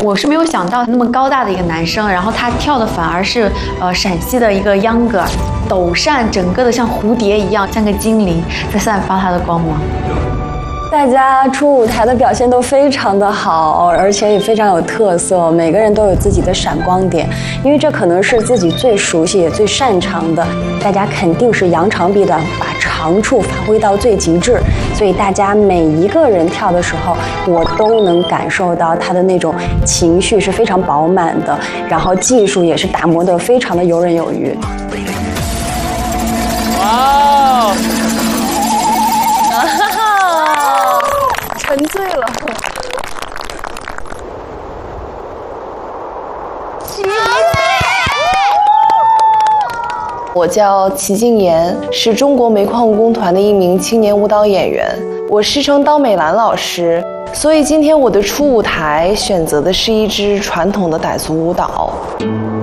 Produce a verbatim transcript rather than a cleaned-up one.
我是没有想到那么高大的一个男生，然后他跳的反而是呃陕西的一个秧歌，抖扇整个的像蝴蝶一样，像个精灵在散发它的光芒。 大家出舞台的表现都非常的好，而且也非常有特色，每个人都有自己的闪光点，因为这可能是自己最熟悉也最擅长的。大家肯定是扬长避短，把长处发挥到最极致，所以大家每一个人跳的时候，我都能感受到他的那种情绪是非常饱满的，然后技术也是打磨得非常的游刃有余。 哇！ 沉醉了。 我叫齐静妍，是中国煤矿务工团的一名青年舞蹈演员。我师承刀美兰老师，所以今天我的初舞台选择的是一支传统的傣族舞蹈。